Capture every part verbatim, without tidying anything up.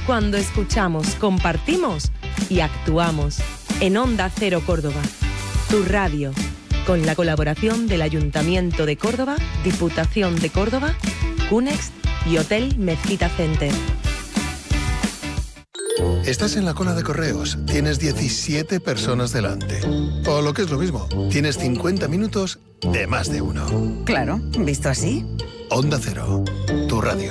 cuando escuchamos, compartimos y actuamos. En Onda Cero Córdoba, tu radio, con la colaboración del Ayuntamiento de Córdoba, Diputación de Córdoba, Cunext y Hotel Mezquita Center. Estás en la cola de correos, tienes diecisiete personas delante. O lo que es lo mismo, tienes cincuenta minutos de más de uno. Claro, visto así. Onda Cero, tu radio.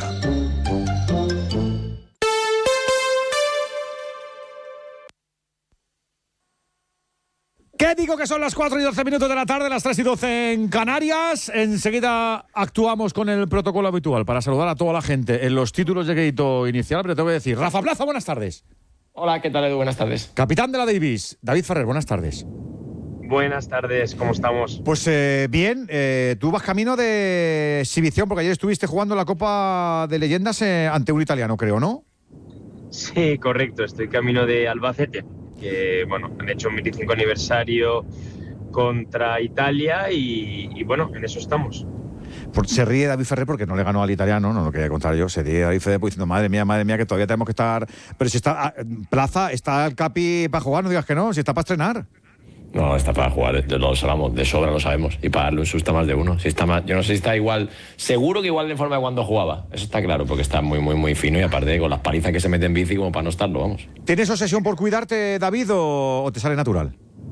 ¿Qué digo que son las cuatro y doce minutos de la tarde, las tres y doce en Canarias? Enseguida actuamos con el protocolo habitual para saludar a toda la gente en los títulos de crédito inicial, pero te voy a decir, Rafa Plaza, buenas tardes. Hola, ¿qué tal, Edu? Buenas tardes. Capitán de la Davis, David Ferrer, buenas tardes. Buenas tardes, ¿cómo estamos? Pues eh, bien, eh, tú vas camino de exhibición, porque ayer estuviste jugando la Copa de Leyendas eh, ante un italiano, creo, ¿no? Sí, correcto, estoy camino de Albacete, que bueno, han hecho un veinticinco aniversario contra Italia y, y bueno, en eso estamos. Por, se ríe David Ferrer porque no le ganó al italiano, no lo quería contar yo, se ríe David Ferrer pues, diciendo, madre mía, madre mía, que todavía tenemos que estar... Pero si está Plaza, está el Capi para jugar, no digas que no, si está para estrenar. No, está para jugar, de, lo sabemos, de sobra lo sabemos. Y para darle un susto a más de uno. Si está más, yo no sé si está igual, seguro que igual de forma de cuando jugaba. Eso está claro, porque está muy, muy, muy fino y aparte con las palizas que se mete en bici como para no estarlo, vamos. ¿Tienes obsesión por cuidarte, David, o, o te sale natural?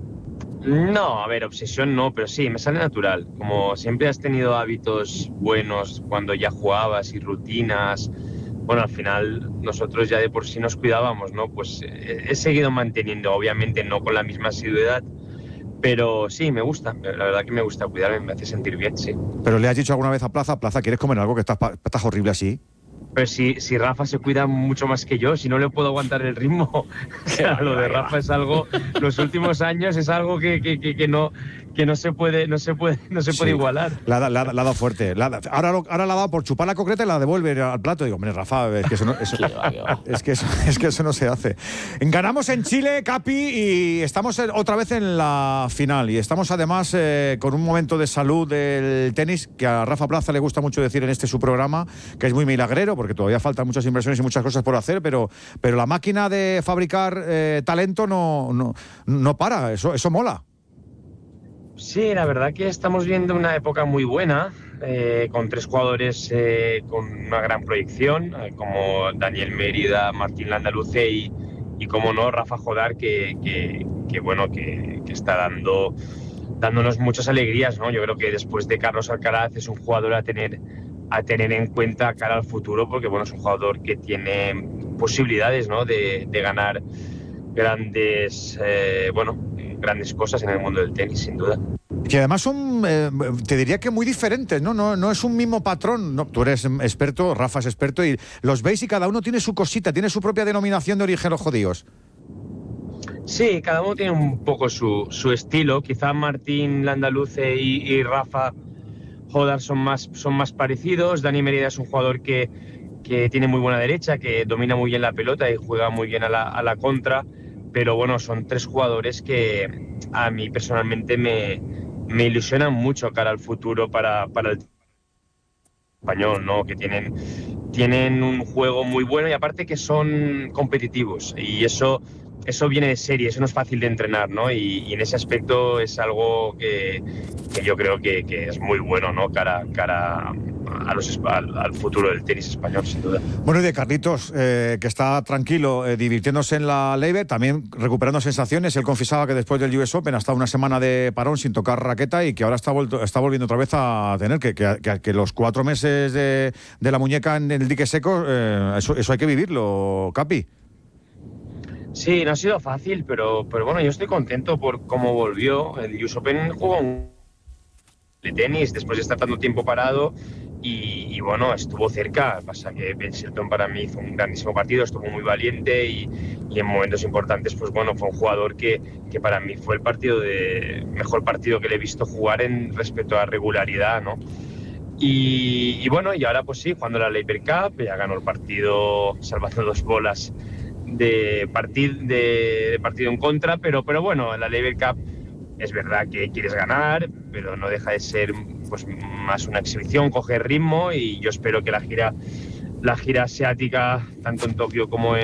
No, a ver, obsesión no, pero sí, me sale natural. Como siempre has tenido hábitos buenos cuando ya jugabas y rutinas, bueno, al final nosotros ya de por sí nos cuidábamos, ¿no? Pues he, he seguido manteniendo, obviamente no con la misma asiduidad, pero sí, me gusta, la verdad que me gusta cuidarme, me hace sentir bien, sí. ¿Pero le has dicho alguna vez a Plaza, Plaza, ¿quieres comer algo que estás, estás horrible así? Pero si, si Rafa se cuida mucho más que yo, si no le puedo aguantar el ritmo, o sea, lo de Rafa es algo, los últimos años es algo que, que, que, que no que no se puede no se puede no se puede sí. igualar. La, la, la, la ha dado fuerte. La, ahora, ahora la ha dado por chupar la concreta y la devuelve al plato. Digo, hombre, Rafa, es que eso no, eso, es que eso, es que eso no se hace. Ganamos en Chile, Capi, y estamos otra vez en la final. Y estamos además eh, con un momento de salud del tenis que a Rafa Plaza le gusta mucho decir en este su programa, que es muy milagrero, porque todavía faltan muchas inversiones y muchas cosas por hacer, pero, pero la máquina de fabricar eh, talento no, no, no para. Eso, eso mola. Sí, la verdad que estamos viendo una época muy buena, eh, con tres jugadores eh, con una gran proyección, eh, como Daniel Mérida, Martín Landaluce y, y como no, Rafa Jodar, que, que, que bueno, que, que está dando, dándonos muchas alegrías, ¿no? Yo creo que después de Carlos Alcaraz es un jugador a tener, a tener en cuenta cara al futuro, porque bueno, es un jugador que tiene posibilidades, ¿no? de, de ganar grandes, eh, bueno, grandes cosas en el mundo del tenis, sin duda. Que además son, eh, te diría que muy diferentes, ¿no? No, no es un mismo patrón. No, tú eres experto, Rafa es experto, y los veis y cada uno tiene su cosita, tiene su propia denominación de origen, los judíos. Sí, cada uno tiene un poco su, su estilo. Quizá Martín Landaluce y, y Rafa Jodar son más, son más parecidos. Dani Mérida es un jugador que, que tiene muy buena derecha, que domina muy bien la pelota y juega muy bien a la, a la contra. Pero bueno, son tres jugadores que a mí personalmente me, me ilusionan mucho cara al futuro para, para el español, ¿no? Que tienen, tienen un juego muy bueno y aparte que son competitivos. Y eso, eso viene de serie, eso no es fácil de entrenar, ¿no? Y, y en ese aspecto es algo que, que yo creo que, que es muy bueno, ¿no? Cara, cara a los, al, al futuro del tenis español, sin duda. Bueno, y de Carlitos, eh, que está tranquilo, eh, divirtiéndose en la Leiber, también recuperando sensaciones. Él confesaba que después del U S Open ha estado una semana de parón sin tocar raqueta y que ahora está, vuelto, está volviendo otra vez a tener que, que, que, que los cuatro meses de, de la muñeca en el dique seco, eh, eso, eso hay que vivirlo, Capi. Sí, no ha sido fácil, pero, pero bueno, yo estoy contento por cómo volvió. El U S Open jugó un de tenis después de estar tanto tiempo parado y, y bueno, estuvo cerca. Pasa que Ben Shelton para mí hizo un grandísimo partido, estuvo muy valiente y, y en momentos importantes, pues bueno, fue un jugador que, que para mí fue el partido de mejor partido que le he visto jugar en respecto a regularidad, ¿no? Y, y bueno, y ahora pues sí, jugando la Laver Cup, ya ganó el partido salvando dos bolas de, partid, de, de partido en contra, pero, pero bueno, en la Laver Cup es verdad que quieres ganar, pero no deja de ser pues más una exhibición, coger ritmo y yo espero que la gira, la gira asiática, tanto en Tokio como en